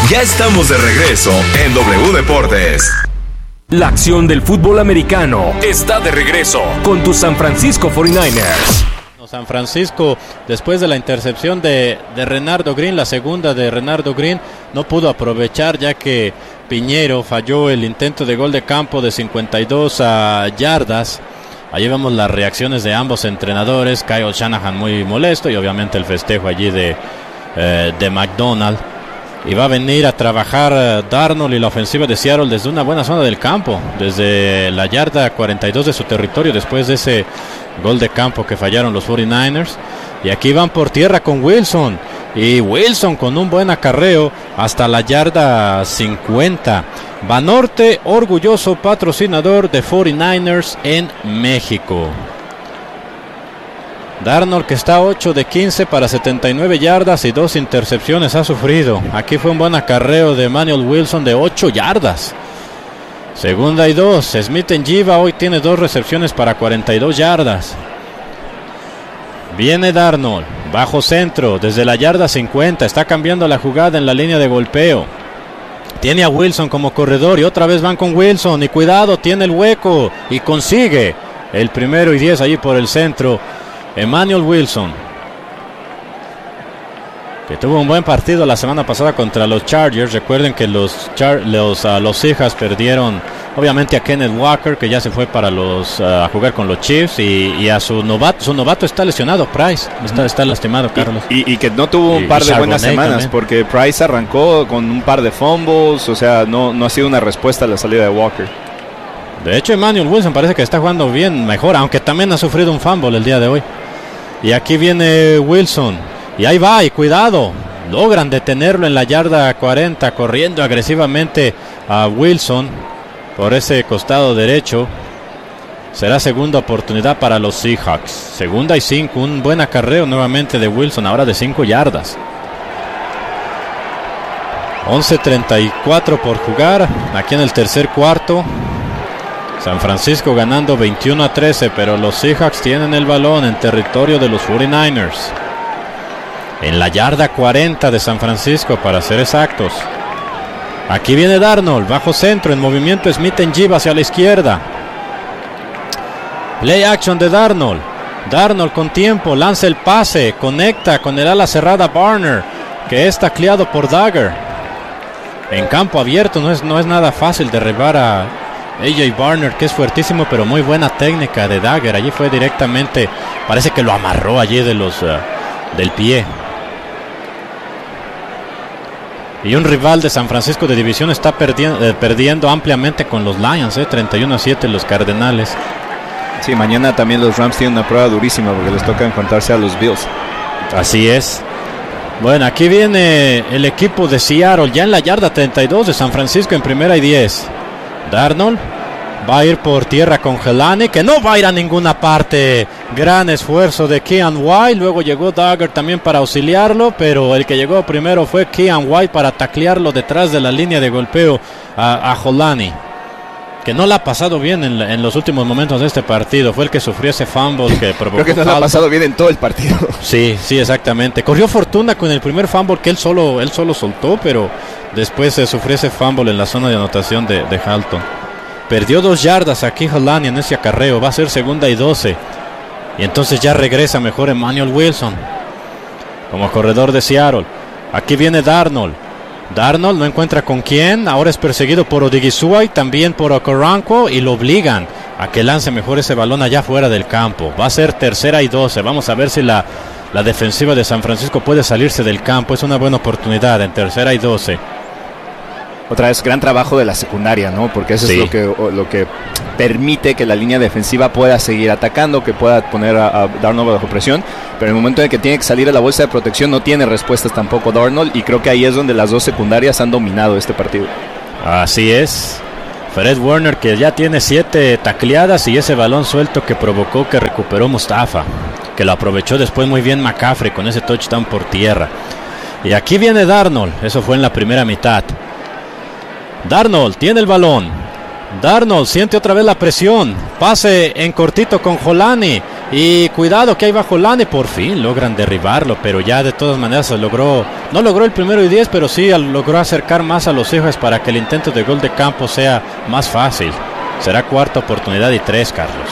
Ya estamos de regreso en W Deportes. La acción del fútbol americano está de regreso con tus San Francisco 49ers. San Francisco, después de la intercepción de Renardo Green, la segunda de Renardo Green, no pudo aprovechar ya que Piñeiro falló el intento de gol de campo de 52 yardas. Allí vemos las reacciones de ambos entrenadores, Kyle Shanahan muy molesto y obviamente el festejo allí de McDonald. Y va a venir a trabajar Darnold y la ofensiva de Seattle desde una buena zona del campo, desde la yarda 42 de su territorio, después de ese gol de campo que fallaron los 49ers. Y aquí van por tierra con Wilson, y Wilson con un buen acarreo hasta la yarda 50. Banorte, orgulloso patrocinador de 49ers en México. Darnold, que está 8 de 15 para 79 yardas y 2 intercepciones ha sufrido. Aquí fue un buen acarreo de Emmanuel Wilson de 8 yardas. Segunda y 2. Smith-Njigba hoy tiene 2 recepciones para 42 yardas. Viene Darnold, bajo centro, desde la yarda 50. Está cambiando la jugada en la línea de golpeo. Tiene a Wilson como corredor y otra vez van con Wilson. Y cuidado, tiene el hueco y consigue el 1º y 10 allí por el centro. Emmanuel Wilson, que tuvo un buen partido la semana pasada contra los Chargers. Recuerden que los Seahawks perdieron obviamente a Kenneth Walker, que ya se fue para a jugar con los Chiefs, y a su novato está lesionado, Price, está lastimado, Carlos. Y que no tuvo un par de buenas semanas también, porque Price arrancó con un par de fumbles, o sea, no ha sido una respuesta a la salida de Walker. De hecho, Emmanuel Wilson parece que está jugando bien, mejor, aunque también ha sufrido un fumble el día de hoy. Y aquí viene Wilson, y ahí va, y cuidado, logran detenerlo en la yarda 40, corriendo agresivamente a Wilson por ese costado derecho. Será segunda oportunidad para los Seahawks. Segunda y 5, un buen acarreo nuevamente de Wilson, ahora de 5 yardas. 11:34 por jugar, aquí en el tercer cuarto. San Francisco ganando 21-13, pero los Seahawks tienen el balón en territorio de los 49ers. En la yarda 40 de San Francisco, para ser exactos. Aquí viene Darnold, bajo centro, en movimiento Smith-Njigba hacia la izquierda. Play action de Darnold. Darnold con tiempo, lanza el pase, conecta con el ala cerrada Barner, que es tacleado por Dagger. En campo abierto no es nada fácil derribar a AJ Barner, que es fuertísimo, pero muy buena técnica de Dagger. Allí fue directamente, parece que lo amarró allí del pie. Y un rival de San Francisco de división está perdiendo ampliamente con los Lions, 31-7 los Cardenales. Sí, mañana también los Rams tienen una prueba durísima porque les toca enfrentarse a los Bills. Así es. Bueno, aquí viene el equipo de Seattle, ya en la yarda 32 de San Francisco, en 1ª y 10. Darnold va a ir por tierra con Jelani, que no va a ir a ninguna parte. Gran esfuerzo de Keon White. Luego llegó Dagger también para auxiliarlo, pero el que llegó primero fue Keon White para taclearlo detrás de la línea de golpeo a Jelani, que no la ha pasado bien en los últimos momentos de este partido. Fue el que sufrió ese fumble que provocó. Creo que no la ha pasado bien en todo el partido. Sí, exactamente. Corrió fortuna con el primer fumble que él solo soltó, pero después se sufrió ese fumble en la zona de anotación de Halton. Perdió 2 yardas aquí Jelani en ese acarreo. Va a ser segunda y 12. Y entonces ya regresa mejor Emmanuel Wilson como corredor de Seattle. Aquí viene Darnold. Darnold no encuentra con quién. Ahora es perseguido por Odighizuwa y también por Okoronkwo, y lo obligan a que lance mejor ese balón allá fuera del campo. Va a ser tercera y 12. Vamos a ver si la defensiva de San Francisco puede salirse del campo. Es una buena oportunidad en tercera y 12. Otra vez, gran trabajo de la secundaria, ¿no? Porque eso sí, es lo que permite que la línea defensiva pueda seguir atacando, que pueda poner a Darnold bajo presión. Pero en el momento en que tiene que salir a la bolsa de protección, no tiene respuestas tampoco Darnold. Y creo que ahí es donde las dos secundarias han dominado este partido. Así es. Fred Warner, que ya tiene 7 tacleadas, y ese balón suelto que provocó que recuperó Mustafa, que lo aprovechó después muy bien McCaffrey con ese touchdown por tierra. Y aquí viene Darnold. Eso fue en la primera mitad. Darnold tiene el balón. Darnold siente otra vez la presión. Pase en cortito con Jelani. Y cuidado que ahí va Jolane, por fin logran derribarlo, pero ya de todas maneras no logró el 1-10, pero sí logró acercar más a los hijos para que el intento de gol de campo sea más fácil. Será cuarta oportunidad y 3, Carlos.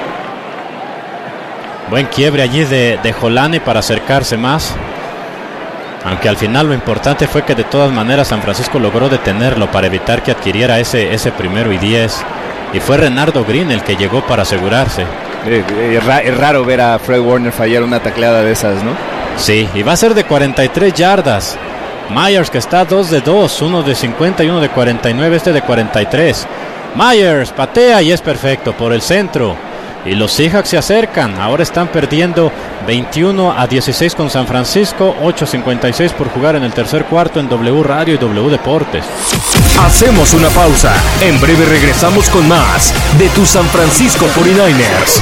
Buen quiebre allí de Jolane para acercarse más. Aunque al final lo importante fue que de todas maneras San Francisco logró detenerlo para evitar que adquiriera ese 1-10. Y fue Renardo Green el que llegó para asegurarse. Es raro ver a Fred Warner fallar una tacleada de esas, ¿no? Sí, y va a ser de 43 yardas. Myers, que está 2 de 2, uno de 50 y uno de 49, de 43. Myers patea y es perfecto por el centro. Y los Seahawks se acercan. Ahora están perdiendo 21-16 con San Francisco. 8:56 por jugar en el tercer cuarto en W Radio y W Deportes. Hacemos una pausa. En breve regresamos con más de tu San Francisco 49ers.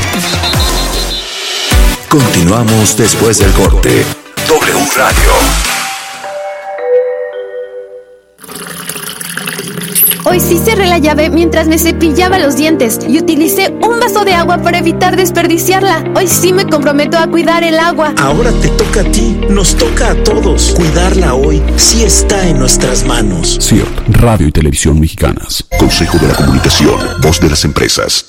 Continuamos después del corte. W Radio. Hoy sí cerré la llave mientras me cepillaba los dientes y utilicé un vaso de agua para evitar desperdiciarla. Hoy sí me comprometo a cuidar el agua. Ahora te toca a ti, nos toca a todos. Cuidarla hoy sí está en nuestras manos. CIRT, Radio y Televisión Mexicanas. Consejo de la Comunicación, voz de las empresas.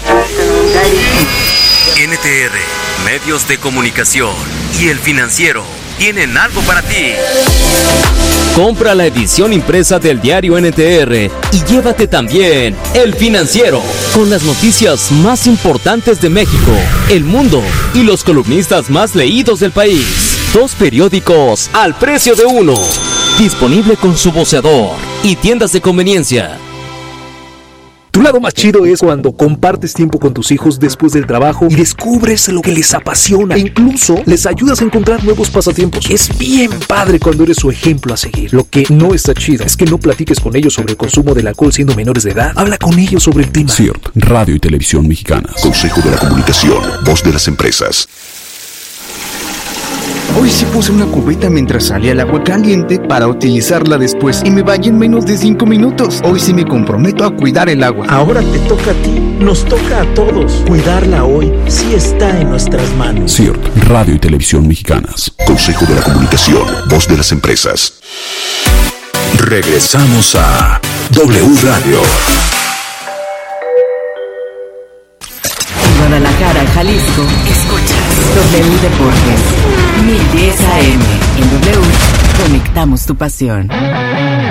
NTR, Medios de Comunicación y El Financiero tienen algo para ti. Compra la edición impresa del diario NTR y llévate también El Financiero, con las noticias más importantes de México, el mundo y los columnistas más leídos del país. 2 periódicos al precio de uno. Disponible con su voceador y tiendas de conveniencia. Tu lado más chido es cuando compartes tiempo con tus hijos después del trabajo y descubres lo que les apasiona e incluso les ayudas a encontrar nuevos pasatiempos. Es bien padre cuando eres su ejemplo a seguir. Lo que no está chido es que no platiques con ellos sobre el consumo del alcohol siendo menores de edad. Habla con ellos sobre el tema. CIRT, Radio y Televisión Mexicanas. Consejo de la Comunicación, voz de las empresas. Hoy sí puse una cubeta mientras salía el agua caliente para utilizarla después y me bañé en menos de 5 minutos. Hoy sí me comprometo a cuidar el agua. Ahora te toca a ti, nos toca a todos. Cuidarla hoy sí está en nuestras manos. CIRT, Radio y Televisión Mexicanas. Consejo de la Comunicación, voz de las empresas. Regresamos a W Radio. Guadalajara, Jalisco, escuchas W Deportes 1010 AM. En W conectamos tu pasión.